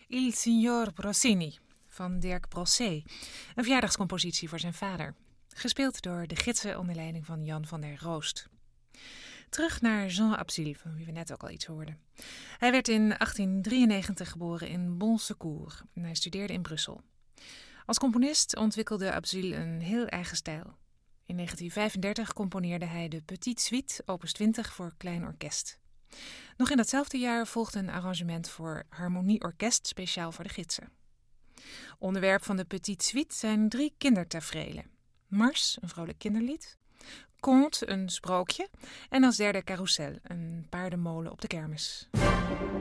Il Signor Rossini van Dirk Brossé, een verjaardagscompositie voor zijn vader. Gespeeld door de gidsen onder leiding van Jan van der Roost. Terug naar Jean Absil, van wie we net ook al iets hoorden. Hij werd in 1893 geboren in Bon-Secours en hij studeerde in Brussel. Als componist ontwikkelde Absil een heel eigen stijl. In 1935 componeerde hij de Petite Suite, opus 20 voor klein orkest. Nog in datzelfde jaar volgde een arrangement voor harmonieorkest speciaal voor de gidsen. Onderwerp van de Petite Suite zijn 3 kindertaferelen. Mars, een vrolijk kinderlied. Conte, een sprookje. En als derde Carrousel, een paardenmolen op de kermis.